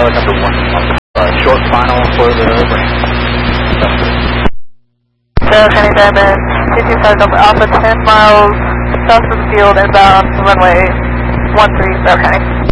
pilot number 1, short final for the ramp. Sarah County Diamond, 225 Delta Alpha, 10 miles south of the field, inbound runway 13, Sarah County.